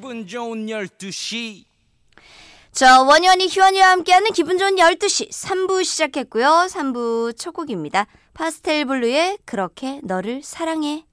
기분 좋은 12시. 자, 원현이 희원이와 함께하는 기분 좋은 12시 3부 시작했고요. 3부 첫 곡입니다. 파스텔 블루의 그렇게 너를 사랑해.